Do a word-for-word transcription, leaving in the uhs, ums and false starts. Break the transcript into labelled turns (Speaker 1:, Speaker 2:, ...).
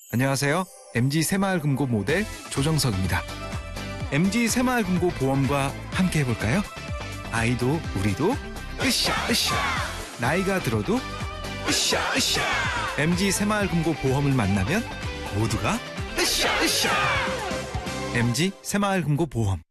Speaker 1: 안녕하세요. 엠지 새마을금고 모델 조정석입니다. 엠지 새마을금고 보험과 함께 해볼까요? 아이도 우리도 으쌰 으쌰, 나이가 들어도 으쌰 으쌰. 엠지 새마을금고 보험을 만나면 모두가 으쌰 으쌰. 엠지 새마을금고 보험.